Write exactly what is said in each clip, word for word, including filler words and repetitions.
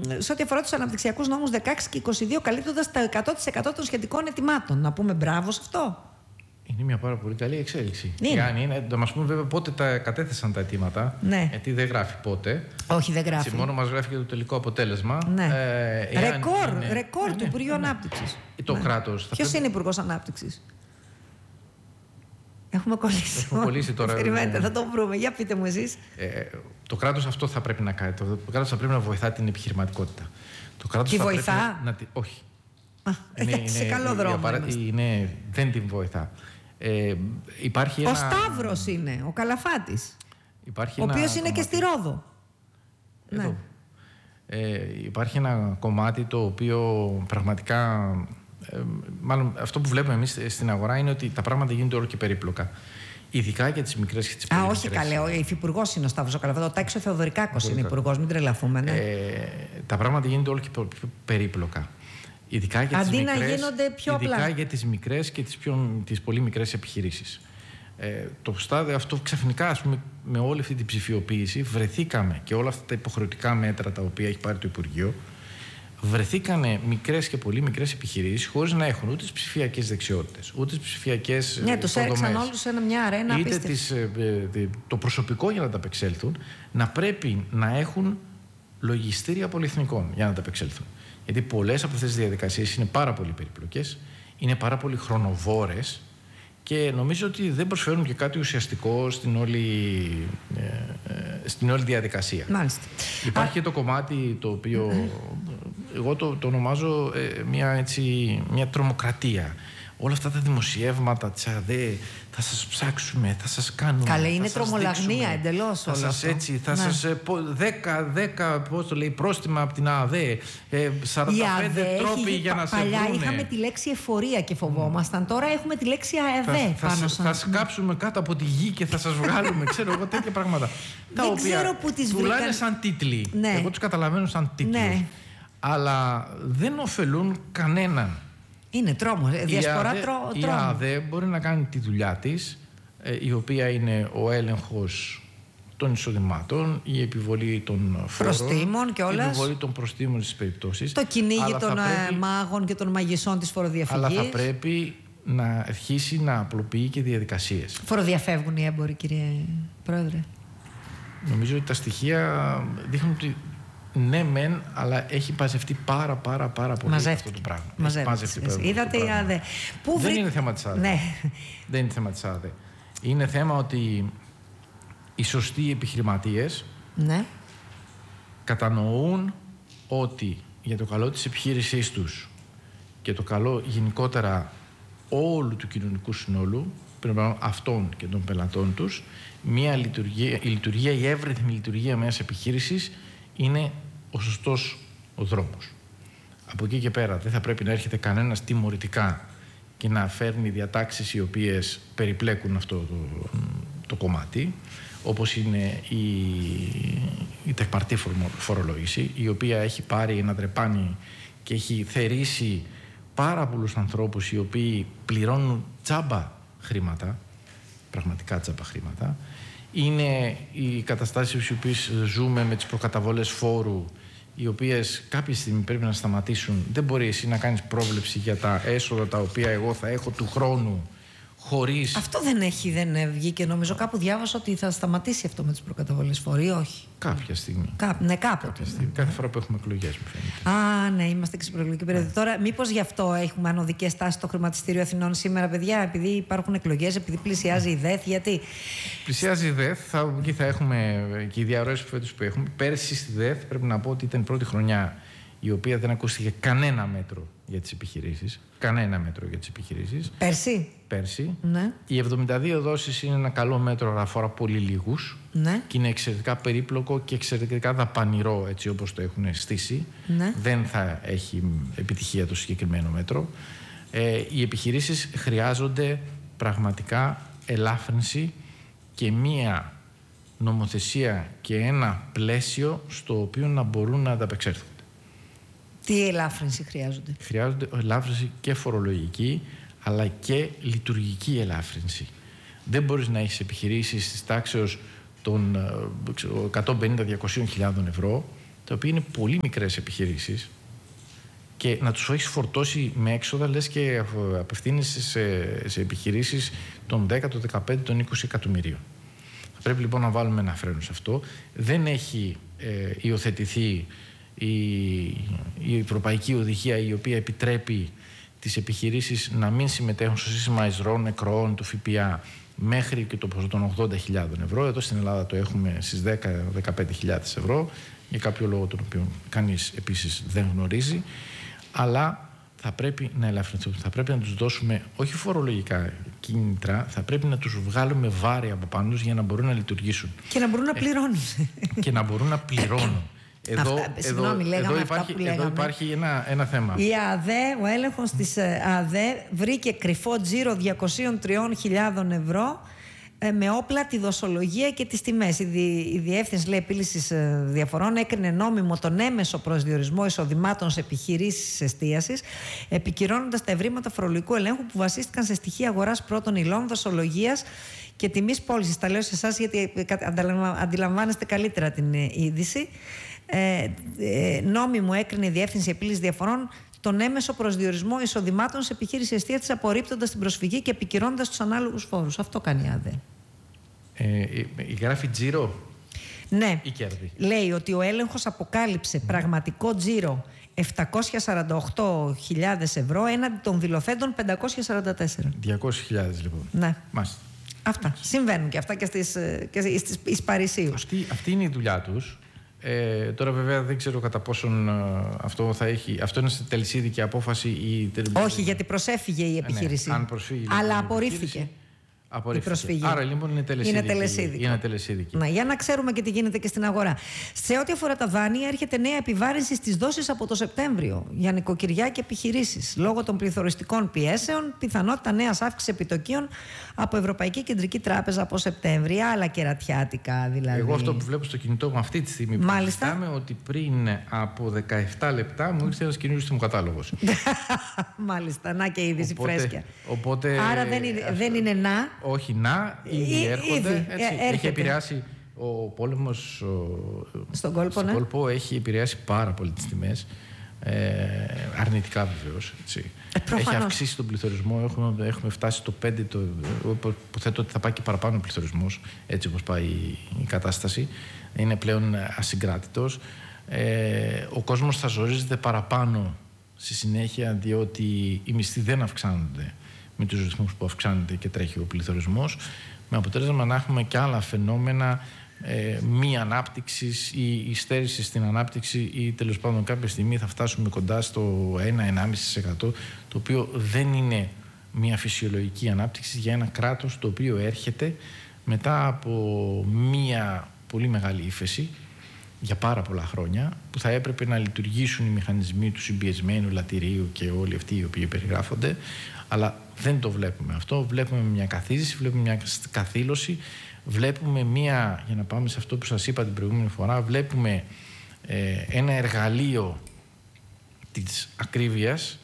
σε ό,τι αφορά τους αναπτυξιακούς νόμους δεκαέξι και είκοσι δύο, καλύπτοντας τα εκατό τοις εκατό των σχετικών αιτημάτων. Να πούμε μπράβο σε αυτό. Είναι μια πάρα πολύ καλή εξέλιξη. Είναι. Yani, είναι, να μας πούμε βέβαια πότε τα κατέθεσαν τα αιτήματα. Ναι. Γιατί δεν γράφει πότε. Όχι, δεν γράφει. Έτσι, μόνο μας γράφει και το τελικό αποτέλεσμα. Ναι. Ε, ρεκόρ είναι... ρεκόρ ναι, του Υπουργείου ναι, ναι. Ανάπτυξης. Το ναι. κράτος. Ποιος πρέπει... είναι Υπουργός Ανάπτυξης? Έχουμε κολλήσει. Έχουμε κολλήσει τώρα. Περιμένετε, θα το βρούμε. Για πείτε μου εσείς. Ε, το κράτος αυτό θα πρέπει να κάνει. Το, το κράτος θα πρέπει να βοηθά την επιχειρηματικότητα. Το κράτος τη θα βοηθά? πρέπει να, να, όχι. Α, είναι, σε καλό δρόμο. Παρα, είναι, δεν την βοηθά. Ε, υπάρχει ο ένα... Σταύρος είναι, ο Καλαφάτης. Υπάρχει ο οποίος είναι κομμάτι... και στη Ρόδο. Εδώ. Ναι. Ε, υπάρχει ένα κομμάτι το οποίο πραγματικά... Ε, μάλλον αυτό που βλέπουμε εμείς στην αγορά είναι ότι τα πράγματα γίνονται όλο και περίπλοκα. Ειδικά για τις μικρές και τις πολύ Α, μικρές. όχι καλέ, ο υφυπουργός είναι ο Σταύρος ο Καλαφάτης. Ο Τάκης ο Θεοδωρικάκος είναι υπουργός, μην τρελαθούμε. Ναι. Ε, τα πράγματα γίνονται όλο και πιο περίπλοκα. Ειδικά για Αντί τις να μικρές, γίνονται πιο ειδικά απλά. για τις μικρές και τις, πιο, τις πολύ μικρές επιχειρήσεις. Ε, το στάδιο αυτό ξαφνικά, ας πούμε, με όλη αυτή την ψηφιοποίηση, βρεθήκαμε και όλα αυτά τα υποχρεωτικά μέτρα τα οποία έχει πάρει το Υπουργείο, βρεθήκανε μικρές και πολύ μικρές επιχειρήσεις χωρίς να έχουν ούτε τις ψηφιακές δεξιότητες, ούτε τις ψηφιακές ναι, τους έριξαν όλους σε μια αρένα είτε απίστευτη. τις, ε, ε, το προσωπικό για να τα απεξέλθουν, να πρέπει να έχουν λογιστήρια πολυεθνικών για να τα απεξέλθουν. Γιατί πολλές από αυτές τις διαδικασίες είναι πάρα πολύ περιπλοκές, είναι πάρα πολύ χρονοβόρες και νομίζω ότι δεν προσφέρουν και κάτι ουσιαστικό στην όλη, ε, ε, στην όλη διαδικασία. Μάλιστα. Υπάρχει και το κομμάτι το οποίο εγώ το, το ονομάζω ε, μια, έτσι, μια τρομοκρατία. Όλα αυτά τα δημοσιεύματα της ΑΔΕ θα σας ψάξουμε, θα σας κάνουμε. Καλέ, είναι θα σας τρομολαγνία δείξουμε, εντελώς θα όλο σας αυτό. έτσι, θα ναι. σας δέκα, δέκα, πώς το λέει, πρόστιμα από την ΑΔΕ, ε, σαράντα πέντε Η ΑΔΕ τρόποι έχει, για να σε παλιά βρούνε. είχαμε τη λέξη εφορία και φοβόμασταν, τώρα έχουμε τη λέξη ΑΕΔΕ θα, πάνω θα, σαν. θα σκάψουμε κάτω από τη γη και θα σας βγάλουμε, ξέρω εγώ, τέτοια πράγματα. Δεν τα οποία ξέρω που τις πουλάνε βρήκαν. σαν τίτλοι. Ναι. Εγώ τους καταλαβαίνω σαν τίτλους. Ναι. Αλλά δεν ωφελούν κανέναν. Είναι τρόμο, διασπορά ΑΔΕ, τρό, η τρόμο. ΑΔΕ μπορεί να κάνει τη δουλειά της, ε, η οποία είναι ο έλεγχος των εισοδημάτων, η επιβολή των φόρων, προστήμων και όλας. η επιβολή των προστήμων στις περιπτώσεις. Το κυνήγι Αλλά των πρέπει, μάγων και των μαγισσών της φοροδιαφυγής. αλλά θα πρέπει να αρχίσει να απλοποιεί και διαδικασίες. Φοροδιαφεύγουν οι έμποροι, κύριε Πρόεδρε? Νομίζω ότι τα στοιχεία δείχνουν ότι ναι μεν, αλλά έχει μαζευτεί πάρα πάρα πάρα πολύ αυτό το πράγμα. Μαζεύτηκε. Είδατε η ΑΔΕ. Πού Δεν βρει... είναι θέμα της ΑΔΕ. Ναι. Δεν είναι θέμα της ΑΔΕ. Είναι θέμα ότι οι σωστοί επιχειρηματίες ναι. κατανοούν ότι για το καλό της επιχείρησής τους και το καλό γενικότερα όλου του κοινωνικού συνόλου, αυτών και των πελατών τους, μια λειτουργία, η λειτουργία, η εύρυθμη λειτουργία μιας επιχείρησης είναι ο σωστός ο δρόμος. Από εκεί και πέρα δεν θα πρέπει να έρχεται κανένας τιμωρητικά και να φέρνει διατάξεις οι οποίες περιπλέκουν αυτό το, το κομμάτι, όπως είναι η, η τεκμαρτή φορολόγηση, η οποία έχει πάρει ένα τρεπάνι και έχει θερήσει πάρα πολλούς ανθρώπους οι οποίοι πληρώνουν τσάμπα χρήματα, πραγματικά τσάμπα χρήματα. Είναι οι καταστάσεις στις οποίες ζούμε με τις προκαταβολές φόρου, οι οποίες κάποια στιγμή πρέπει να σταματήσουν. Δεν μπορεί εσύ να κάνεις πρόβλεψη για τα έσοδα τα οποία εγώ θα έχω του χρόνου χωρίς... Αυτό δεν έχει, δεν βγήκε. Νομίζω κάπου διάβασα ότι θα σταματήσει αυτό με τις προκαταβολές φόρου ή όχι. Κάποια στιγμή. Κά... Ναι, κάποτε. Κάποια στιγμή. Κάθε φορά που έχουμε εκλογές, μου φαίνεται. Α, ναι, είμαστε και στην προεκλογική περίοδο. Τώρα, μήπως γι' αυτό έχουμε ανωδικές τάσεις στο χρηματιστήριο Αθηνών σήμερα, παιδιά, επειδή υπάρχουν εκλογές, επειδή πλησιάζει η ΔΕΘ, γιατί. Πλησιάζει η ΔΕΘ, θα, εκεί θα έχουμε και οι διαρροές που έχουμε. Πέρσι στη ΔΕΘ πρέπει να πω ότι ήταν η πρώτη χρονιά η οποία δεν ακούστηκε κανένα μέτρο για τις επιχειρήσεις. Κανένα μέτρο για τις επιχειρήσεις. Πέρσι. Πέρσι. Ναι. Οι εβδομήντα δύο δόσεις είναι ένα καλό μέτρο, αλλά αφορά πολύ λίγους. Ναι. Και είναι εξαιρετικά περίπλοκο και εξαιρετικά δαπανηρό, έτσι όπως το έχουν στήσει. Ναι. Δεν θα έχει επιτυχία το συγκεκριμένο μέτρο. Ε, οι επιχειρήσεις χρειάζονται πραγματικά ελάφρυνση και μία νομοθεσία και ένα πλαίσιο στο οποίο να μπορούν να ανταπεξέλθουν. Τι ελάφρυνση χρειάζονται? Χρειάζονται ελάφρυνση και φορολογική, αλλά και λειτουργική ελάφρυνση. Δεν μπορείς να έχεις επιχειρήσεις της τάξεως των εκατόν πενήντα με διακόσιες χιλιάδες ευρώ τα οποία είναι πολύ μικρές επιχειρήσεις, και να τους έχεις φορτώσει με έξοδα, λες και απευθύνεσαι σε, σε επιχειρήσεις των δέκα, των δεκαπέντε, των είκοσι εκατομμυρίων. Θα πρέπει λοιπόν να βάλουμε ένα φρένο σε αυτό. Δεν έχει ε, υιοθετηθεί η, η Ευρωπαϊκή Οδηγία, η οποία επιτρέπει τις επιχειρήσεις να μην συμμετέχουν στο σύστημα εισρών, εκροών του ΦΠΑ μέχρι και το ποσό των ογδόντα χιλιάδες ευρώ. Εδώ στην Ελλάδα το έχουμε στις δέκα με δεκαπέντε χιλιάδες ευρώ, για κάποιο λόγο τον οποίο κανείς επίσης δεν γνωρίζει. Αλλά θα πρέπει να ελαφρυνθούν. Θα πρέπει να τους δώσουμε όχι φορολογικά κίνητρα, θα πρέπει να τους βγάλουμε βάρη από πάνω τους για να μπορούν να λειτουργήσουν. Και να μπορούν να πληρώνουν. Ε, και να μπορούν να πληρώνουν. Εδώ, αυτά, συγγνώμη, εδώ, εδώ, υπάρχει, εδώ υπάρχει ένα, ένα θέμα. Η ΑΔΕ, ο έλεγχος της ΑΔΕ βρήκε κρυφό τζίρο διακόσιες τρεις χιλιάδες ευρώ με όπλα τη δοσολογία και τις τιμές. Η, δι, η Διεύθυνση λέει, Επίλυσης Διαφορών έκρινε νόμιμο τον έμεσο προσδιορισμό εισοδημάτων σε επιχειρήσεις εστίασης, επικυρώνοντας τα ευρήματα φορολογικού ελέγχου που βασίστηκαν σε στοιχεία αγοράς πρώτων υλών, δοσολογίας και τιμής πώλησης. Τα λέω σε εσάς γιατί αντιλαμβάνεστε καλύτερα την είδηση. Ε, ε, νόμιμο έκρινε η Διεύθυνση Επίλυσης Διαφορών τον έμεσο προσδιορισμό εισοδημάτων σε επιχείρηση εστίασης, απορρίπτοντας την προσφυγή και επικυρώνοντας τους ανάλογους φόρους. Αυτό κάνει η ΑΔΕ. Ε, γράφει τζίρο. Ναι. Ή κέρδη. Λέει ότι ο έλεγχος αποκάλυψε mm. πραγματικό τζίρο επτακόσιες σαράντα οκτώ χιλιάδες ευρώ έναντι των δηλωθέντων πεντακόσιες σαράντα τέσσερα. διακόσιες χιλιάδες λοιπόν. Ναι. Μάλιστα. Αυτά. Συμβαίνουν και αυτά και στις, και στις, στις Παρισίους. Αυτή, αυτή είναι η δουλειά τους. Ε, τώρα βέβαια δεν ξέρω κατά πόσον uh, αυτό θα έχει. Αυτό είναι σε τελεσίδικη απόφαση ή. Όχι, γιατί προσέφυγε η επιχείρηση. Ναι, αν προσφύγει, αλλά απορρίφθηκε. Απορρίφθηκε. Άρα λοιπόν είναι τελεσίδικη. Είναι τελεσίδικη. Είναι τελεσίδικη. Να, για να ξέρουμε και τι γίνεται και στην αγορά. Σε ό,τι αφορά τα δάνεια, έρχεται νέα επιβάρυνση στις δόσεις από το Σεπτέμβριο για νοικοκυριά και επιχειρήσεις. Λόγω των πληθωριστικών πιέσεων, πιθανότητα νέας αύξησης επιτοκίων από Ευρωπαϊκή Κεντρική Τράπεζα από Σεπτέμβρη. Άλλα κερατιάτικα δηλαδή. Εγώ αυτό που βλέπω στο κινητό μου αυτή τη στιγμή που συζητάμε, ότι πριν από δεκαεπτά λεπτά μου ήρθε ένας καινούργιος θερμοκατάλογος. Μάλιστα, να και είδηση οπότε, φρέσκια. Οπότε, άρα δεν είναι, αυτό, δεν είναι να. Όχι να, ήδη έρχονται. Ήδη, έτσι, έχει επηρεάσει ο πόλεμος ο, στον κόλπο, στον ναι. κόλπο, έχει επηρεάσει πάρα πολύ τις τιμές. Ε, αρνητικά βεβαίως. Ε, έχει αυξήσει τον πληθωρισμό. Έχουμε, έχουμε φτάσει στο πέντε. Το, υποθέτω ότι θα πάει και παραπάνω ο πληθωρισμός, έτσι όπως πάει η, η κατάσταση. Είναι πλέον ασυγκράτητος. Ε, ο κόσμος θα ζορίζεται παραπάνω στη συνέχεια, διότι οι μισθοί δεν αυξάνονται με τους ρυθμούς που αυξάνεται και τρέχει ο πληθωρισμός, με αποτέλεσμα να έχουμε και άλλα φαινόμενα ε, μη ανάπτυξης ή υστέρηση στην ανάπτυξη, ή τέλος πάντων κάποια στιγμή θα φτάσουμε κοντά στο ένα με ένα κόμμα πέντε τοις εκατό, το οποίο δεν είναι μια φυσιολογική ανάπτυξη για ένα κράτος το οποίο έρχεται μετά από μια πολύ μεγάλη ύφεση για πάρα πολλά χρόνια, που θα έπρεπε να λειτουργήσουν οι μηχανισμοί του συμπιεσμένου λατηρείου και όλοι αυτοί οι οποίοι περιγράφονται, αλλά δεν το βλέπουμε αυτό. Βλέπουμε μια καθίζηση, βλέπουμε μια καθήλωση, βλέπουμε μια, για να πάμε σε αυτό που σας είπα την προηγούμενη φορά, βλέπουμε ε, ένα εργαλείο της ακρίβειας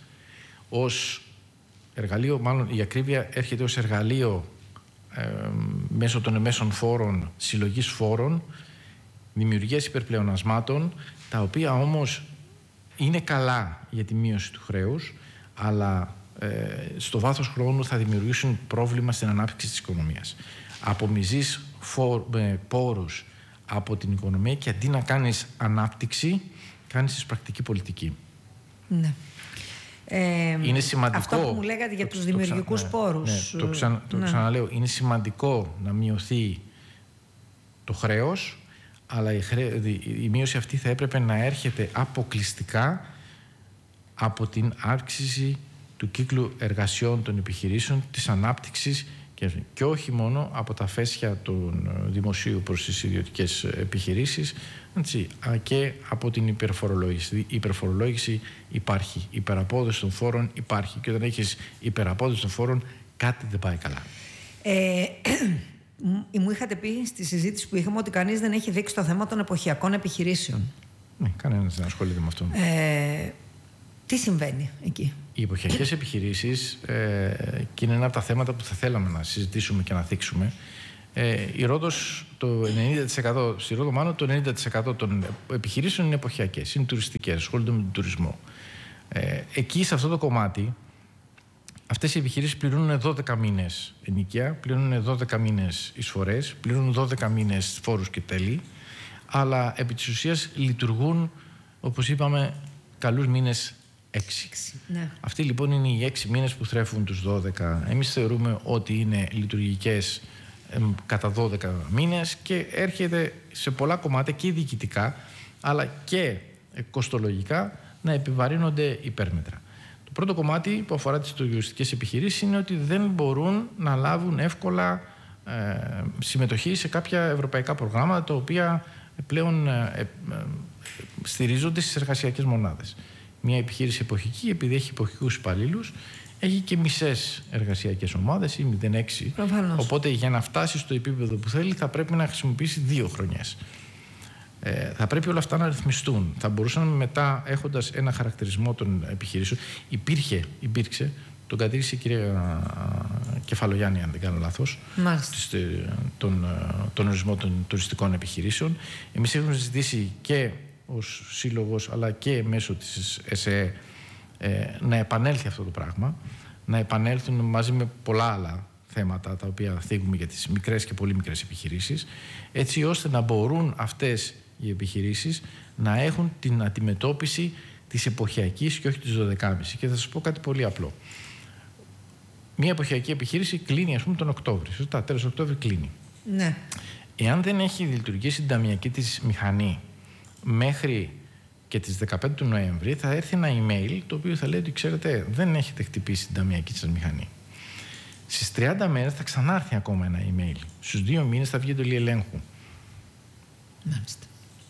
ως εργαλείο, μάλλον η ακρίβεια έρχεται ως εργαλείο ε, μέσω των εμέσων φόρων, συλλογής φόρων, δημιουργίας υπερπλεονασμάτων, τα οποία όμως είναι καλά για τη μείωση του χρέους, αλλά ε, στο βάθος χρόνου θα δημιουργήσουν πρόβλημα στην ανάπτυξη της οικονομίας. Απομυζείς πόρους από την οικονομία και αντί να κάνεις ανάπτυξη, κάνεις εισπρακτική πολιτική. Ναι. Ε, είναι σημαντικό. Αυτό που μου λέγατε για το, τους δημιουργικούς ναι, πόρους. Ναι, το, ξα, το ναι. ξαναλέω. Είναι σημαντικό να μειωθεί το χρέος, αλλά η, χρέ, η μείωση αυτή θα έπρεπε να έρχεται αποκλειστικά από την αύξηση του κύκλου εργασιών των επιχειρήσεων, της ανάπτυξης και, και όχι μόνο από τα φέσια των δημοσίου προς τις ιδιωτικές επιχειρήσεις, έτσι, και από την υπερφορολόγηση. Η υπερφορολόγηση υπάρχει, η υπεραπόδοση των φόρων υπάρχει, και όταν έχεις υπεραπόδοση των φόρων κάτι δεν πάει καλά. Ε, μου είχατε πει στη συζήτηση που είχαμε ότι κανείς δεν έχει δείξει το θέμα των εποχιακών επιχειρήσεων. Ναι, κανένας δεν ασχολείται με αυτό. Ε, τι συμβαίνει εκεί? Οι εποχιακές επιχειρήσεις, ε, και είναι ένα από τα θέματα που θα θέλαμε να συζητήσουμε και να θίξουμε, Ε, η Ρόδος, το ενενήντα τοις εκατό, στη Ρόδο μάλλον το ενενήντα τοις εκατό των επιχειρήσεων είναι εποχιακές, είναι τουριστικές, ασχολούνται με τον τουρισμό. Ε, εκεί, σε αυτό το κομμάτι, αυτές οι επιχειρήσεις πληρώνουν δώδεκα μήνες ενοικία, πληρώνουν δώδεκα μήνες εισφορές, πληρώνουν δώδεκα μήνες φόρους και τέλη, αλλά επί της ουσίας λειτουργούν, όπως είπαμε, καλούς μήνες έξι. Ναι. Αυτοί λοιπόν είναι οι έξι μήνες που θρέφουν τους δώδεκα. Εμείς θεωρούμε ότι είναι λειτουργικές ε, κατά δώδεκα μήνες και έρχεται σε πολλά κομμάτια και διοικητικά, αλλά και κοστολογικά να επιβαρύνονται υπέρμετρα. Το πρώτο κομμάτι που αφορά τις τουριστικές επιχειρήσεις είναι ότι δεν μπορούν να λάβουν εύκολα ε, συμμετοχή σε κάποια ευρωπαϊκά προγράμματα, τα οποία πλέον ε, ε, στηρίζονται στις εργασιακές μονάδες. Μια επιχείρηση εποχική, επειδή έχει εποχικούς υπαλλήλους, έχει και μισές εργασιακές ομάδες ή μηδέν κόμμα έξι. Οπότε για να φτάσει στο επίπεδο που θέλει θα πρέπει να χρησιμοποιήσει δύο χρονιές. Ε, θα πρέπει όλα αυτά να ρυθμιστούν. Θα μπορούσαν μετά, έχοντας ένα χαρακτηρισμό των επιχειρήσεων, υπήρχε, υπήρξε, τον κατήργησε η κυρία Κεφαλογιάννη, αν δεν κάνω λάθος, τον, τον ορισμό των τουριστικών επιχειρήσεων. Εμείς έχουμε ζητήσει και ως σύλλογος, αλλά και μέσω της ΕΣΕ, ε, να επανέλθει αυτό το πράγμα, να επανέλθουν μαζί με πολλά άλλα θέματα τα οποία θίγουμε για τις μικρές και πολύ μικρές επιχειρήσεις, έτσι ώστε να μπορούν αυτές οι επιχειρήσεις να έχουν την αντιμετώπιση της εποχιακής και όχι της δωδεκάμισης. Και θα σας πω κάτι πολύ απλό. Μια εποχιακή επιχείρηση κλείνει, ας πούμε, τον Οκτώβρη. Σωστά, τέλος Οκτώβρη κλείνει. Ναι. Εάν δεν έχει λειτουργήσει την ταμιακή της μηχανή μέχρι και τις δεκαπέντε του Νοέμβρη, θα έρθει ένα email το οποίο θα λέει ότι, ξέρετε, δεν έχετε χτυπήσει την ταμιακή σας μηχανή. Στις τριάντα μέρες θα ξανάρθει ακόμα ένα email. Στους δύο μήνες θα βγει εντολή ελέγχου. Μάλιστα.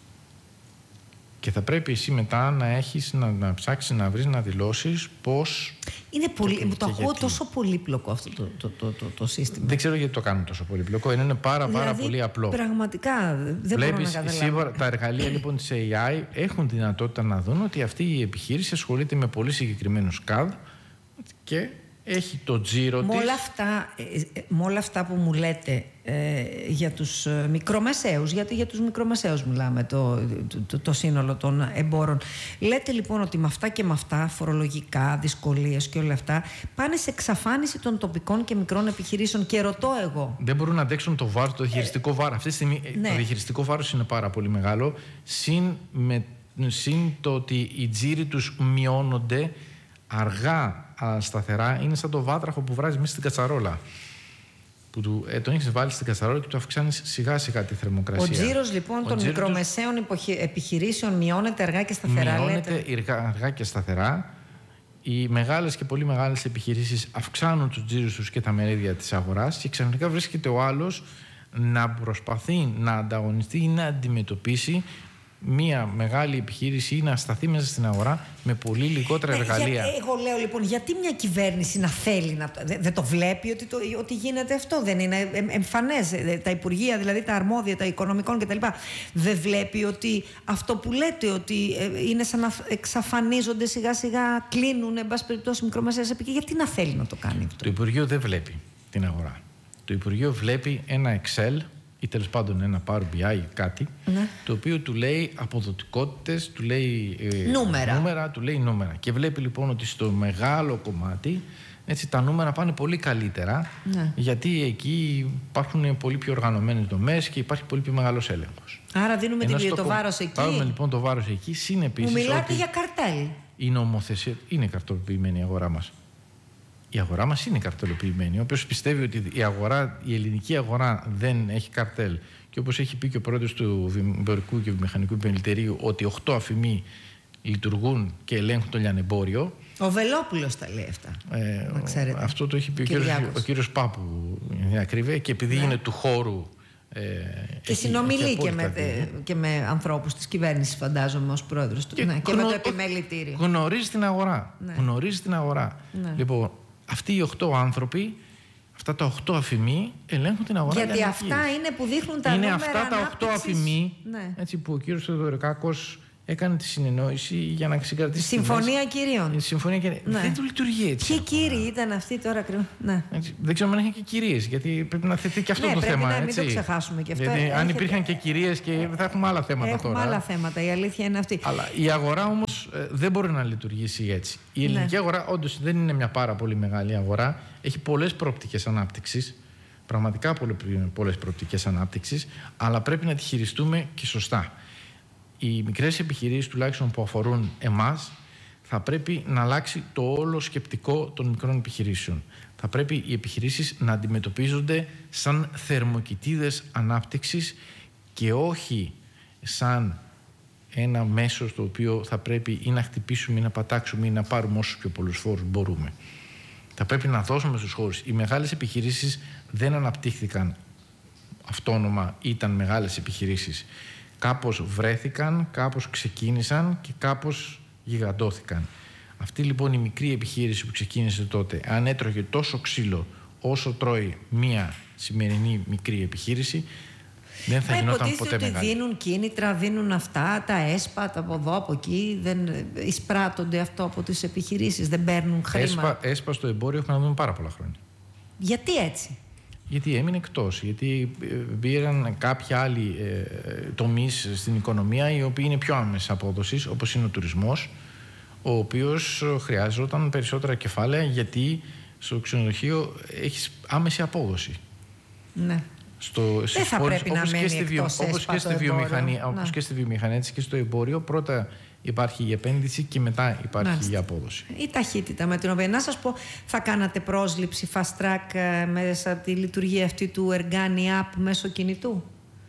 Και θα πρέπει εσύ μετά να έχεις, να, να ψάξεις, να βρεις, να δηλώσεις πώς... Είναι πολύ, το, το ακούω τόσο πολύπλοκο αυτό το, το, το, το, το σύστημα. Δεν ξέρω γιατί το κάνουν τόσο πολύπλοκο. Είναι πάρα, δηλαδή, πάρα πολύ απλό. Πραγματικά δεν Βλέπεις, μπορώ να καταλάβω. Σίγουρα τα εργαλεία λοιπόν της έι άι έχουν δυνατότητα να δουν ότι αυτή η επιχείρηση ασχολείται με πολύ συγκεκριμένους καδ και έχει το τζίρο της. Με όλα αυτά, με όλα αυτά που μου λέτε ε, για τους μικρομεσαίους, γιατί για τους μικρομεσαίους μιλάμε, το, το, το, το σύνολο των εμπόρων. Λέτε λοιπόν ότι με αυτά και με αυτά, φορολογικά, δυσκολίες και όλα αυτά, πάνε σε εξαφάνιση των τοπικών και μικρών επιχειρήσεων. Και ρωτώ εγώ. Δεν μπορούν να αντέξουν το βάρος, το διαχειριστικό βάρος. Αυτή τη στιγμή ναι. Το διαχειριστικό βάρος είναι πάρα πολύ μεγάλο. Συν, με, συν το ότι οι τζίροι τους μειώνονται αργά, σταθερά, είναι σαν το βάτραχο που βράζει μέσα στην κατσαρόλα. Που του, ε, τον έχεις βάλει στην κατσαρόλα και του αυξάνεις σιγά σιγά τη θερμοκρασία. Ο τζίρος λοιπόν Ο των τζίρος μικρομεσαίων τους... επιχειρήσεων μειώνεται αργά και σταθερά. Μειώνεται λέτε. αργά και σταθερά. Οι μεγάλες και πολύ μεγάλες επιχειρήσεις αυξάνουν τους τζίρους τους και τα μερίδια της αγοράς και ξαφνικά βρίσκεται ο άλλος να προσπαθεί να ανταγωνιστεί ή να αντιμετωπίσει μία μεγάλη επιχείρηση ή να σταθεί μέσα στην αγορά με πολύ λιγότερα εργαλεία. Για, εγώ λέω λοιπόν, γιατί μια κυβέρνηση να θέλει να. Δεν, δεν το βλέπει ότι, το, ότι γίνεται αυτό, δεν είναι εμφανές. Τα υπουργεία, δηλαδή τα αρμόδια, τα οικονομικών κτλ. Δεν βλέπει ότι αυτό που λέτε, ότι είναι σαν να εξαφανίζονται σιγά σιγά, κλείνουν, εν πάση περιπτώσει, μικρομεσαίες επιχειρήσεις. Γιατί να θέλει να το κάνει αυτό? Το Υπουργείο δεν βλέπει την αγορά. Το Υπουργείο βλέπει ένα Excel ή τέλος πάντων ένα Power μπι άι ή κάτι, ναι. Το οποίο του λέει αποδοτικότητες, του λέει ε, νούμερα. νούμερα, του λέει νούμερα. Και βλέπει λοιπόν ότι στο μεγάλο κομμάτι έτσι, τα νούμερα πάνε πολύ καλύτερα, ναι. Γιατί εκεί υπάρχουν πολύ πιο οργανωμένες δομές και υπάρχει πολύ πιο μεγάλος έλεγχος. Άρα δίνουμε την, το, το βάρος εκεί. Πάρουμε λοιπόν το βάρος εκεί. Συνεπίσεις, μου μιλάτε ότι για καρτέλ. Η νομοθεσία είναι καρτελοποιημένη η αγορά μας. Η αγορά μας είναι καρτελοποιημένη. Όποιος πιστεύει ότι η, αγορά, η ελληνική αγορά δεν έχει καρτέλ και όπως έχει πει και ο πρόεδρος του Εμπορικού και Βιομηχανικού Επιμελητηρίου ότι οκτώ αφημοί λειτουργούν και ελέγχουν το λιανεμπόριο. Ο Βελόπουλος τα λέει αυτά. Ε, να ξέρετε. Αυτό το έχει πει ο κύριος, ο κύριος Πάπου, είναι ακρίβεια, και επειδή ναι. είναι του χώρου. Ε, και έχει, συνομιλεί έχει και, με, και με ανθρώπους της κυβέρνησης, φαντάζομαι, ως πρόεδρος του. Και, ναι, και γνω... με το επιμελητήριο. Γνωρίζει την αγορά. Ναι. Γνωρίζει την αγορά. Ναι. Λοιπόν, αυτοί οι οχτώ άνθρωποι, αυτά τα οχτώ αφημοί ελέγχουν την αγορά. Γιατί αυτά είναι που δείχνουν τα είναι νούμερα αυτά τα οχτώ ανάπτυξης... αφημοί, ναι. έτσι, που ο κύριος Θεοδωρικάκος έκανε τη συνεννόηση για να συγκρατήσει. Συμφωνία κυρίων. Συμφωνία κυρίων. Ναι. Δεν του λειτουργεί έτσι. Ποιοι κύριοι ήταν αυτοί τώρα, ναι. Δεν ξέρω αν είχαν και κυρίες, γιατί πρέπει να θεθεί και αυτό ναι, το πρέπει θέμα. Να έτσι. μην το ξεχάσουμε και αυτό. Γιατί έχετε... αν υπήρχαν και κυρίες, και θα έχουμε άλλα θέματα έχουμε τώρα. Έχουμε άλλα θέματα. Η αλήθεια είναι αυτή. Αλλά η αγορά όμως δεν μπορεί να λειτουργήσει έτσι. Η ελληνική ναι. αγορά όντως δεν είναι μια πάρα πολύ μεγάλη αγορά. Έχει πολλές προοπτικές ανάπτυξης. Πραγματικά πολλές προοπτικές ανάπτυξης, αλλά πρέπει να τη χειριστούμε και σωστά. Οι μικρές επιχειρήσεις, τουλάχιστον που αφορούν εμάς, θα πρέπει να αλλάξει το όλο σκεπτικό των μικρών επιχειρήσεων. Θα πρέπει οι επιχειρήσεις να αντιμετωπίζονται σαν θερμοκοιτίδες ανάπτυξης και όχι σαν ένα μέσο στο οποίο θα πρέπει ή να χτυπήσουμε ή να πατάξουμε ή να πάρουμε όσους πιο πολλούς φόρους μπορούμε. Θα πρέπει να δώσουμε στους χώρους. Οι μεγάλες επιχειρήσεις δεν αναπτύχθηκαν αυτόνομα, ήταν μεγάλες επιχειρήσεις. Κάπως βρέθηκαν, κάπως ξεκίνησαν και κάπως γιγαντώθηκαν. Αυτή λοιπόν η μικρή επιχείρηση που ξεκίνησε τότε, αν έτρωγε τόσο ξύλο όσο τρώει μία σημερινή μικρή επιχείρηση, δεν θα γινόταν ποτέ ότι μεγάλη. Δίνουν κίνητρα, δίνουν αυτά, τα έσπα, τα από εδώ, από εκεί, δεν εισπράττονται αυτό από τις επιχειρήσεις, δεν παίρνουν χρήμα. Έσπα, έσπα στο εμπόριο έχουμε να δούμε πάρα πολλά χρόνια. Γιατί έτσι? Γιατί έμεινε εκτός, γιατί πήραν κάποια άλλοι ε, τομείς στην οικονομία οι οποίοι είναι πιο άμεσης απόδοσης, όπως είναι ο τουρισμός, ο οποίος χρειάζονταν περισσότερα κεφάλαια γιατί στο ξενοδοχείο έχεις άμεση απόδοση. Ναι. Στο, δεν θα πόλεις, πρέπει όπως να μένει και στη, εκτός όπως και στη βιομηχανία, όπως ναι. και στη βιομηχανία, έτσι και στο εμπόριο, πρώτα υπάρχει η επένδυση και μετά υπάρχει Μάλιστα. η απόδοση. Η ταχύτητα με την οποία, να σας πω, θα κάνατε πρόσληψη fast track μέσα από τη λειτουργία αυτή του Ergani App μέσω κινητού?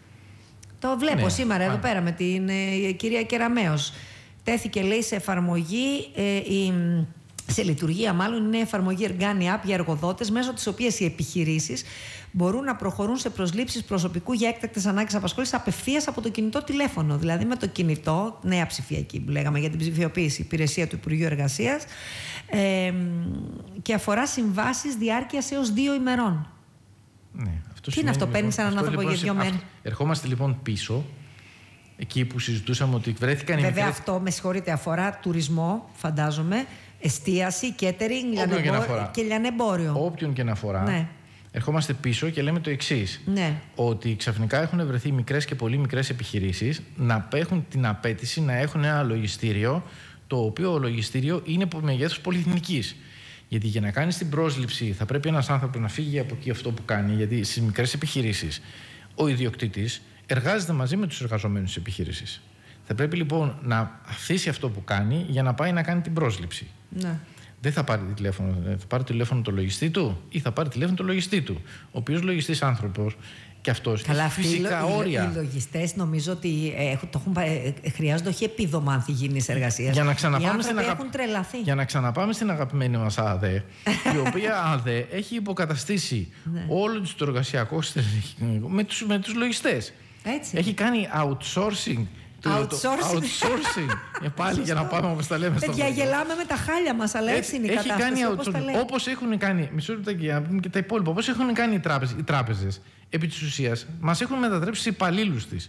Το βλέπω ναι, σήμερα εδώ πέρα με την ε, κυρία Κεραμέως. Τέθηκε, λέει, σε εφαρμογή ε, η... σε λειτουργία μάλλον είναι εφαρμογή Ergani App για εργοδότες, μέσω της οποίας οι επιχειρήσεις μπορούν να προχωρούν σε προσλήψεις προσωπικού για έκτακτες ανάγκες απασχόλησης απευθείας από το κινητό τηλέφωνο. Δηλαδή με το κινητό, νέα ψηφιακή που λέγαμε για την ψηφιοποίηση, υπηρεσία του Υπουργείου Εργασίας, ε, και αφορά συμβάσεις διάρκειας έως δύο ημερών. Ναι, αυτό τι είναι αυτό, παίρνεις έναν άνθρωπο για δύο μέρες? Ερχόμαστε λοιπόν πίσω, εκεί που συζητούσαμε ότι βρέθηκαν οι Βέβαια μικρές... αυτό, με συγχωρείτε, αφορά τουρισμό, φαντάζομαι, εστίαση, catering και λιανεμπόριο. Όποιον και να αφορά. Ναι. Ερχόμαστε πίσω και λέμε το εξής. Ναι. Ότι ξαφνικά έχουν βρεθεί μικρές και πολύ μικρές επιχειρήσεις να έχουν την απέτηση να έχουν ένα λογιστήριο, το οποίο λογιστήριο είναι μεγέθους πολυεθνικής. Γιατί για να κάνεις την πρόσληψη θα πρέπει ένας άνθρωπος να φύγει από εκεί αυτό που κάνει, γιατί στις μικρές επιχειρήσεις ο ιδιοκτήτης εργάζεται μαζί με τους εργαζομένους της επιχείρησης. Θα πρέπει λοιπόν να αφήσει αυτό που κάνει για να πάει να κάνει την πρόσληψη. Ναι. Δεν θα πάρει τηλέφωνο, θα πάρει τηλέφωνο το λογιστή του ή θα πάρει τηλέφωνο το λογιστή του. Ο οποίος λογιστής άνθρωπος και αυτός Καλά, έχει φυσικά οι, όρια. Οι λογιστές νομίζω ότι ε, το έχουν, ε, χρειάζονται όχι επίδομα ανθυγιεινής εργασίας. Για να ξαναπάμε, στην, αγα... Για να ξαναπάμε στην αγαπημένη μας ΑΔΕ, η οποία ΑΔΕ έχει υποκαταστήσει ναι. όλο το εργασιακό με τους, με τους λογιστές. Έτσι. Έχει κάνει outsourcing. Outsourcing. Outsourcing. Πάλι για να πάμε όπως τα λέμε στο Παιδιά, γελάμε με τα χάλια μας, αλλά έτσι είναι η έχει κατάσταση. Κάνει outsourcing. Όπως έχουν κάνει, μισό λεπτό και τα υπόλοιπα, όπως έχουν κάνει οι τράπεζες, οι τράπεζες, επί της ουσίας, μας έχουν μετατρέψει σε υπαλλήλους της.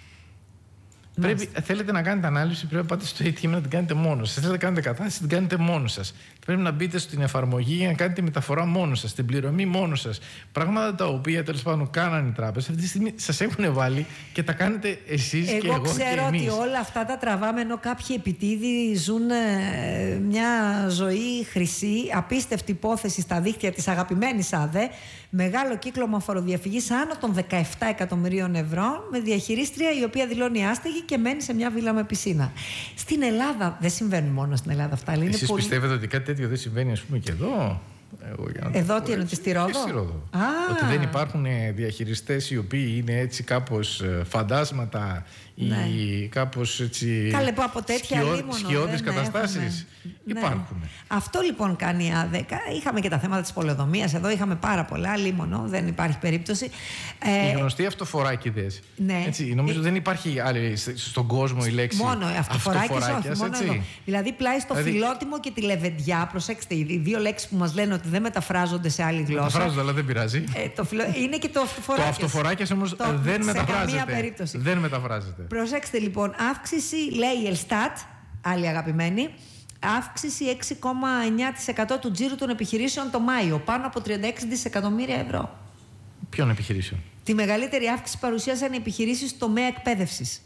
Πρέπει, θέλετε να κάνετε ανάλυση, πρέπει να πάτε στο έι τι εμ να την κάνετε μόνος σας. Θέλετε να κάνετε κατάσταση, την κάνετε μόνος σας. Πρέπει να μπείτε στην εφαρμογή για να κάνετε μεταφορά μόνος σας, την πληρωμή μόνος σας. Πράγματα τα οποία τέλος πάντων κάνανε οι τράπεζες, αυτή τη στιγμή σας έχουν βάλει και τα κάνετε εσείς και εγώ και εμείς. Εγώ ξέρω ότι όλα αυτά τα τραβάμε, ενώ κάποιοι επιτίδιοι ζουν ε, μια ζωή χρυσή, απίστευτη υπόθεση στα δίκτυα της αγαπημένης ΑΔΕ, μεγάλο κύκλωμα φοροδιαφυγής άνω των δεκαεπτά εκατομμυρίων ευρώ, με διαχειρίστρια η οποία δηλώνει άστεγη και μένει σε μια βίλα με πισίνα. Στην Ελλάδα δεν συμβαίνουν μόνο στην Ελλάδα αυτά. Είναι Εσείς πολύ... πιστεύετε ότι κάτι τέτοιο δεν συμβαίνει, ας πούμε, και εδώ? Εγώ, εδώ τι εννοείται, στη Ρόδο? Στη Ρόδο. Ότι δεν υπάρχουν διαχειριστές οι οποίοι είναι έτσι κάπως φαντάσματα, ναι. ή κάπως έτσι σκιώδεις καταστάσεις. υπάρχουν. Αυτό λοιπόν κάνει η ΑΔΕ. Είχαμε και τα θέματα της πολεοδομίας εδώ, είχαμε πάρα πολλά, λίμωνο, δεν υπάρχει περίπτωση. Οι γνωστοί αυτοφοράκηδες. Ναι. Έτσι, νομίζω ε... δεν υπάρχει άλλη στον κόσμο η λέξη. Μόνο αυτοφοράκες, όχι, μόνο εδώ. Δηλαδή πλάι στο δηλαδή... φιλότιμο και τη λεβεντιά, προσέξτε, οι δύο λέξεις που μας λένε ότι δεν μεταφράζονται σε άλλη γλώσσα. Μεταφράζονται, αλλά δεν πειράζει. Ε, το φιλο... Είναι και το αυτοφοράκες. Το αυτοφοράκες όμως το... δεν μεταφράζεται. Δεν μεταφράζεται. Προσέξτε λοιπόν, αύξηση, λέει η Ελστάτ, άλλη αγαπημένη, αύξηση έξι κόμμα εννιά τοις εκατό του τζίρου των επιχειρήσεων το Μάιο, πάνω από τριάντα έξι δισεκατομμύρια ευρώ. Ποιων επιχειρήσεων? Τη μεγαλύτερη αύξηση παρουσίασαν οι επιχειρήσεις στο τομέα εκπαίδευσης.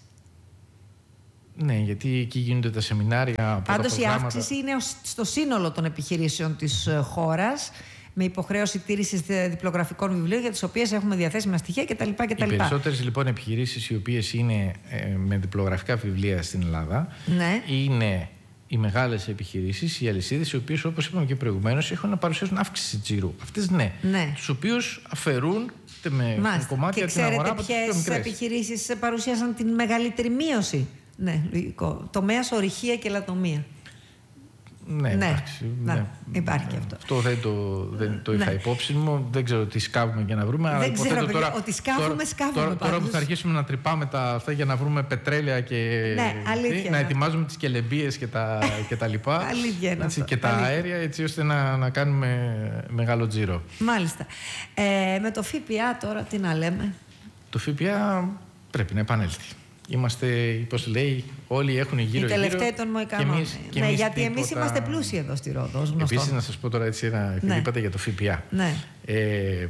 Ναι, γιατί εκεί γίνονται τα σεμινάρια. Πάντως η αύξηση είναι στο σύνολο των επιχειρήσεων της χώρας, με υποχρέωση τήρησης διπλογραφικών βιβλίων για τις οποίες έχουμε διαθέσιμα στοιχεία κτλ. Οι περισσότερες λοιπόν επιχειρήσεις οι οποίες είναι ε, με διπλογραφικά βιβλία στην Ελλάδα, ναι, είναι οι μεγάλες επιχειρήσεις, οι αλυσίδες, οι οποίες, όπως είπαμε και προηγουμένως, έχουν να παρουσιάσουν αύξηση τζίρου. Αυτές ναι, ναι. Τους οποίους αφαιρούν με κομμάτια την αγορά από τις πιο μικρές. Ποιες επιχειρήσεις παρουσίασαν την μεγαλύτερη μείωση? Ναι, λογικό. Τομέας ορυχεία και λατομεία. Ναι, ναι, εντάξει, ναι, ναι, υπάρχει ναι, και αυτό. Αυτό δεν το, δεν το είχα ναι. υπόψη μου. Δεν ξέρω τι σκάβουμε για να βρούμε. Δεν αλλά ξέρω, το, τώρα, ότι σκάβουμε, τώρα, σκάβουμε τώρα, τώρα που θα αρχίσουμε να τρυπάμε τα αυτά για να βρούμε πετρέλαια και ναι, αλήθεια, να ετοιμάζουμε τις κελεμπίες και τα, και τα λοιπά. Αλήθεια, έτσι, και τα αλήθεια. αέρια, έτσι ώστε να, να κάνουμε μεγάλο τζίρο. Μάλιστα. Ε, με το ΦΠΑ τώρα τι να λέμε? Το ΦΠΑ πρέπει να επανέλθει. Είμαστε, πώς λέει, όλοι έχουν γύρω-γύρω. Οι τελευταίοι των Μοϊκανών. Ναι, ναι, γιατί τίποτα... εμείς είμαστε πλούσιοι εδώ στη Ρόδο, ως γνωστό. Επίσης, να σας πω τώρα έτσι ένα, επειδή ναι. είπατε για το ΦΠΑ. Ναι. Ε,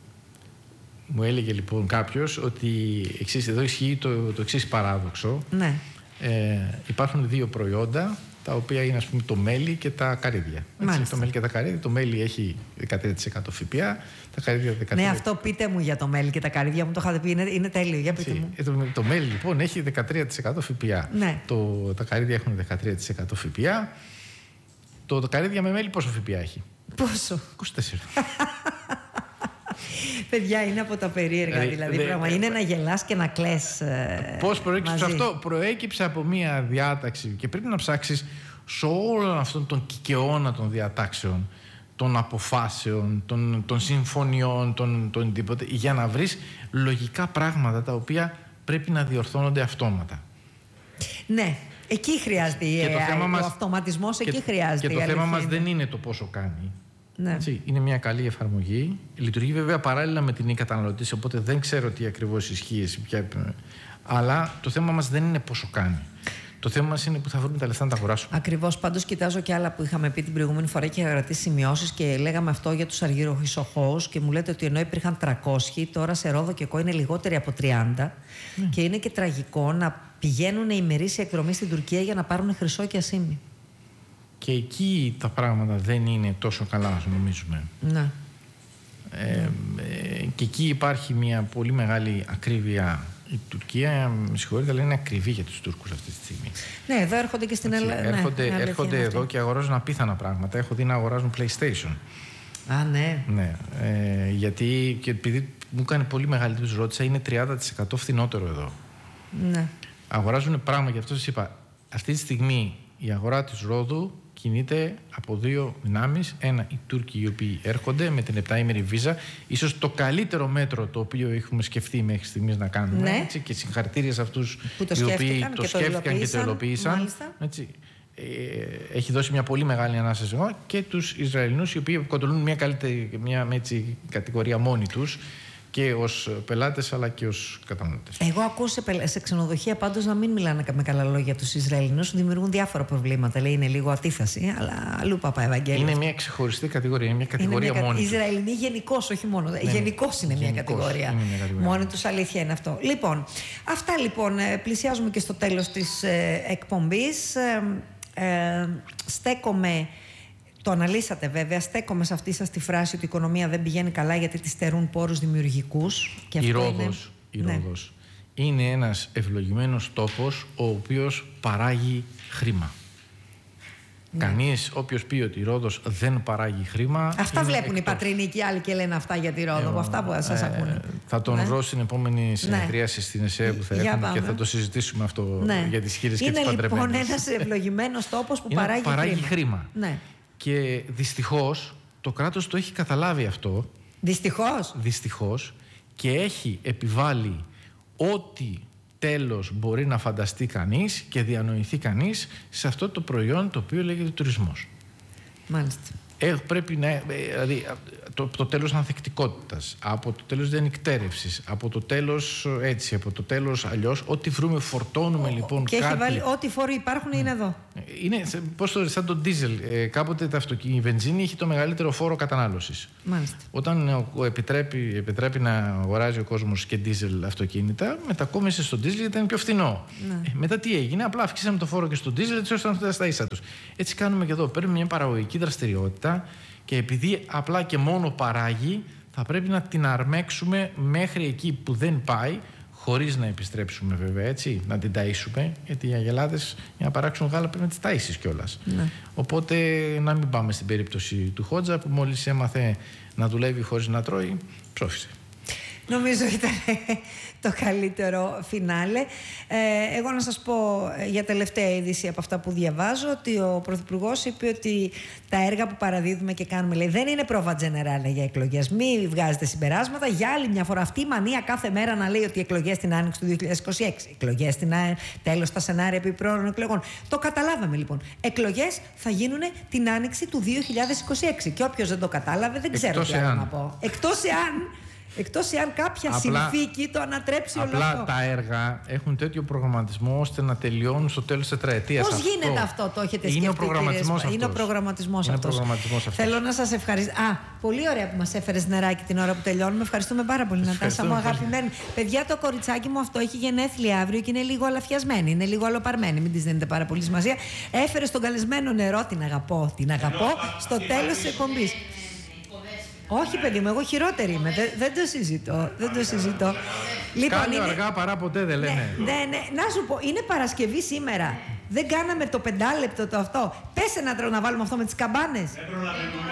μου έλεγε λοιπόν κάποιος ότι εξής, εδώ ισχύει το, το εξής παράδοξο. Ναι. Ε, υπάρχουν δύο προϊόντα, τα οποία είναι ας πούμε το μέλι και τα καρύδια. Έτσι, το μέλι και τα καρύδια. Το μέλι έχει δεκατρία τοις εκατό ΦΠΑ, τα καρύδια δεκατρία τοις εκατό. Ναι, αυτό πείτε μου για το μέλι και τα καρύδια, μου το είχατε πει, είναι, είναι τέλειο. Για πείτε μου. Ε, το, το μέλι λοιπόν έχει δεκατρία τοις εκατό ΦΠΑ. Ναι. Το, τα καρύδια έχουν δεκατρία τοις εκατό ΦΠΑ. Το, το καρύδια με μέλι πόσο ΦΠΑ έχει? Πόσο? είκοσι τέσσερα. Παιδιά, είναι από τα περίεργα ε, δηλαδή. Δε, πράγμα. Είναι να γελάς και να κλαις. Ε, πώς προέκυψε αυτό? Προέκυψε από μία διάταξη και πρέπει να ψάξεις σε όλον αυτόν τον κικαιώνα των διατάξεων, των αποφάσεων, των, των συμφωνιών, των, των τίποτε, για να βρεις λογικά πράγματα τα οποία πρέπει να διορθώνονται αυτόματα. Ναι, εκεί χρειάζεται η ο μας, αυτοματισμός, εκεί και, χρειάζεται. Και το θέμα μας δεν είναι το πόσο κάνει. Ναι. Έτσι, είναι μια καλή εφαρμογή. Λειτουργεί βέβαια παράλληλα με την e-καταναλωτή, οπότε δεν ξέρω τι ακριβώς ισχύει. Ποια... Αλλά το θέμα μας δεν είναι πόσο κάνει. Το θέμα μας είναι που θα βρούμε τα λεφτά να τα αγοράσουμε. Ακριβώς. Πάντως, κοιτάζω και άλλα που είχαμε πει την προηγούμενη φορά και είχα κρατήσει σημειώσεις και λέγαμε αυτό για τους αργυροχυσοχώους και μου λέτε ότι ενώ υπήρχαν τριακόσιοι, τώρα σε Ρόδο και Κό είναι λιγότεροι από τριάντα. Mm. Και είναι και τραγικό να πηγαίνουν ημερήσια εκδρομή στην Τουρκία για να πάρουν χρυσό και ασήμι. Και εκεί τα πράγματα δεν είναι τόσο καλά όσο νομίζουμε. Ναι. Ε, ε, και εκεί υπάρχει μια πολύ μεγάλη ακρίβεια. Η Τουρκία, με συγχωρείτε, αλλά είναι ακριβή για τους Τούρκους αυτή τη στιγμή. Ναι, εδώ έρχονται και στην Ελλάδα. Έρχονται, ναι, έρχονται εδώ αυτή. Και αγοράζουν απίθανα πράγματα. Έχω δει να αγοράζουν PlayStation. Α, ναι. Ναι. Ε, γιατί και επειδή μου έκανε πολύ μεγάλη τους ρώτησα, είναι τριάντα τοις εκατό φθηνότερο εδώ. Ναι. Αγοράζουν πράγμα, γι' αυτό σας είπα. Αυτή τη στιγμή η αγορά της Ρόδου κινείται από δύο δυνάμεις. Ένα, οι Τούρκοι οι οποίοι έρχονται με την επτάήμερη βίζα. Ίσως το καλύτερο μέτρο το οποίο έχουμε σκεφτεί μέχρι στιγμής να κάνουμε. Ναι. Έτσι, και συγχαρητήρια σε αυτούς οι οποίοι το και σκέφτηκαν και το υλοποίησαν. Έτσι. Ε, έχει δώσει μια πολύ μεγάλη ανάσταση και τους Ισραηλινούς οι οποίοι αποτελούν μια, καλύτερη, μια έτσι, κατηγορία μόνοι τους. Και ως πελάτες αλλά και ως καταναλωτές. Εγώ ακούω σε, σε ξενοδοχεία πάντως να μην μιλάνε με καλά λόγια τους Ισραηλινούς, δημιουργούν διάφορα προβλήματα. Λέει είναι λίγο αντίθεση, αλλά αλλού παπά Ευαγγέλιο. Είναι μια ξεχωριστή κατηγορία, είναι μια κατηγορία είναι μια, μόνη. Οι Ισραηλινοί γενικώς, όχι μόνο. Ναι, γενικώς είναι, είναι μια κατηγορία. Είναι μια κατηγορία. Μόνη τους, αλήθεια είναι αυτό. Λοιπόν, αυτά λοιπόν. Πλησιάζουμε και στο τέλος της ε, εκπομπής. Ε, ε, στέκομαι. Το αναλύσατε βέβαια, στέκομαι σε αυτή σας τη φράση ότι η οικονομία δεν πηγαίνει καλά γιατί τη στερούν πόρους δημιουργικούς. Και η αυτό Ρόδος, είναι... η Ρόδος ναι. είναι ένας ευλογημένος τόπος ο οποίος παράγει χρήμα. Ναι. Κανείς, όποιος πει ότι η Ρόδος δεν παράγει χρήμα. Αυτά βλέπουν εκτός. οι πατρινοί και οι άλλοι και λένε αυτά για τη Ρόδο. Από αυτά που σας ε, ακούνε. Θα τον Ναι. βρω στην επόμενη συνεδρίαση, ναι, στην ΕΣΕ που θα Για έχουμε πάμε. και θα το συζητήσουμε αυτό, ναι, για τις χείρες και είναι τις παντρεμένες. Είναι λοιπόν ένας ευλογημένος τόπος που Είναι, παράγει, παράγει χρήμα. χρήμα. Ναι. Και δυστυχώς το κράτος το έχει καταλάβει αυτό. Δυστυχώς. Δυστυχώς. Και έχει επιβάλει ό,τι τέλος μπορεί να φανταστεί κανείς και διανοηθεί κανείς σε αυτό το προϊόν το οποίο λέγεται τουρισμός. Μάλιστα. Ε, πρέπει να, δηλαδή, το, το τέλος ανθεκτικότητας, από το τέλος διανυκτέρευσης, από το τέλος έτσι, από το τέλος αλλιώς, ό,τι βρούμε φορτώνουμε λοιπόν και κάτι. έχει βάλει ό,τι φόροι υπάρχουν είναι εδώ. Είναι πώς το, σαν το ντίζελ. Ε, κάποτε τα αυτοκίνητα, η βενζίνη έχει το μεγαλύτερο φόρο κατανάλωσης. Μάλιστα. Όταν ο, επιτρέπει, επιτρέπει να αγοράζει ο κόσμος και ντίζελ αυτοκίνητα, μετακόμισε στο ντίζελ γιατί ήταν πιο φθηνό. Ναι. Ε, μετά τι έγινε, απλά αυξήσαμε το φόρο και στο ντίζελ έτσι ώστε να φτάσει στα ίσα τους. Έτσι κάνουμε και εδώ. Παίρνουμε μια παραγωγική δραστηριότητα και επειδή απλά και μόνο παράγει, θα πρέπει να την αρμέξουμε μέχρι εκεί που δεν πάει, χωρίς να επιστρέψουμε βέβαια, έτσι, να την ταΐσουμε, γιατί οι αγελάδες για να παράξουν γάλα πρέπει να τις ταΐσεις κιόλας. Ναι. Οπότε να μην πάμε στην περίπτωση του Χότζα που μόλις έμαθε να δουλεύει χωρίς να τρώει, ψόφισε. Νομίζω ήταν το καλύτερο φινάλε. Ε, εγώ να σας πω για τελευταία είδηση από αυτά που διαβάζω ότι ο Πρωθυπουργός είπε ότι τα έργα που παραδίδουμε και κάνουμε, λέει, δεν είναι πρόβα τζενεράλε για εκλογές. Μην βγάζετε συμπεράσματα. Για άλλη μια φορά αυτή η μανία κάθε μέρα να λέει ότι οι εκλογές στην άνοιξη του δύο χιλιάδες είκοσι έξι, εκλογές στην τέλος στα σενάρια επιπρόωρων εκλογών. Το καταλάβαμε λοιπόν. Εκλογές θα γίνουν την άνοιξη του δύο χιλιάδες είκοσι έξι. Και όποιος δεν το κατάλαβε δεν ξέρω τι άλλο να πω. Εκτός εάν. Εκτός εάν κάποια απλά, συνθήκη το ανατρέψει όλο αυτό. Απλά τα έργα έχουν τέτοιο προγραμματισμό ώστε να τελειώνουν στο τέλος της τετραετίας. Πώς γίνεται αυτό, το έχετε σκεφτεί? Είναι ο προγραμματισμός αυτός. Είναι ο προγραμματισμός είναι αυτός. προγραμματισμός αυτός. Θέλω να σας ευχαριστήσω. Α, πολύ ωραία που μας έφερες νεράκι την ώρα που τελειώνουμε. Ευχαριστούμε πάρα πολύ, Νατάσα μου, αγαπημένη. Παιδιά, το κοριτσάκι μου αυτό έχει γενέθλια αύριο και είναι λίγο αλαφιασμένη, είναι λίγο αλλοπαρμένη. Μην της δίνετε πάρα πολύ σημασία. Έφερε στον καλεσμένο νερό, την αγαπώ, την αγαπώ, στο τέλος της εκπομπής. Όχι, παιδί μου, εγώ χειρότερη είμαι. Δεν, δεν το συζητώ. Δεν το συζητώ. Λοιπόν, Κάνε είναι... αργά παρά ποτέ δεν λένε. Ναι, ναι, ναι. Να σου πω, είναι Παρασκευή σήμερα. Δεν κάναμε το πεντάλεπτο το αυτό. Πες ένα τρόπο να βάλουμε αυτό με τις καμπάνες. Δεν προλαβαίνουμε.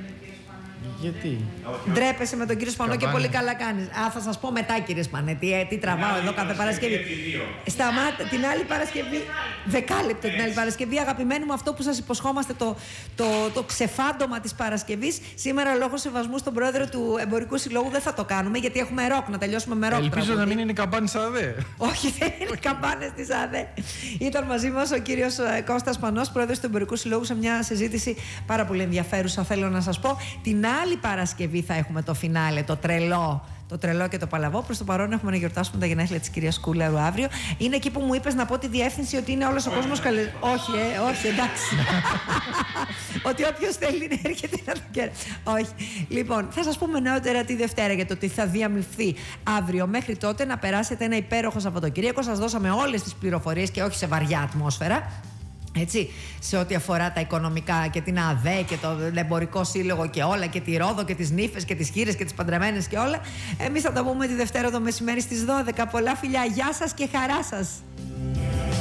Γιατί? Ντρέπεσαι με τον κύριο Σπανό και πολύ καλά κάνεις. Α, θα σας πω μετά, κύριε Σπανέ, τι, τι τραβάω εδώ κάθε Παρασκευή. Σταμάτα την άλλη Παρασκευή. Δεκάλεπτο την άλλη Παρασκευή, αγαπημένοι μου, αυτό που σας υποσχόμαστε, το, το, το ξεφάντωμα της Παρασκευής. Σήμερα, λόγω σεβασμού στον πρόεδρο του Εμπορικού Συλλόγου, δεν θα το κάνουμε, γιατί έχουμε ροκ, να τελειώσουμε με ροκ. Ελπίζω τραγούδι. να μην είναι καμπάνες ΑΔΕ. Όχι, δεν είναι καμπάνες της ΑΔΕ. Ήταν μαζί μας ο κύριος Κώστας Σπανός, πρόεδρος του Εμπορικού Συλλόγου, σε μια συζήτηση πάρα πολύ ενδιαφέρουσα, θέλω να σας πω. Την άλλη Παρασκευή θα έχουμε το φινάλε, το τρελό. Το τρελό και το παλαβό. Προς το παρόν έχουμε να γιορτάσουμε τα γενέθλια της κυρίας Κούλαρου αύριο. Είναι εκεί που μου είπες να πω τη διεύθυνση ότι είναι όλος ο κόσμος καλέ. Όχι, ε, όχι, εντάξει. Ότι όποιος θέλει να έρχεται να το κέρδει. Όχι. Λοιπόν, θα σας πούμε νεότερα τη Δευτέρα για το τι θα διαμειφθεί αύριο. Μέχρι τότε να περάσετε ένα υπέροχο Σαββατοκύριακο. Σας δώσαμε όλες τις πληροφορίες και όχι σε βαριά ατμόσφαιρα. Έτσι, σε ό,τι αφορά τα οικονομικά και την ΑΔΕ και το Εμπορικό Σύλλογο και όλα, και τη Ρόδο και τις νύφες και τις χείρες και τις παντρεμένες και όλα. Εμείς θα τα πούμε τη Δευτέρα το μεσημέρι στις δώδεκα. Πολλά φιλιά, γεια σας και χαρά σας.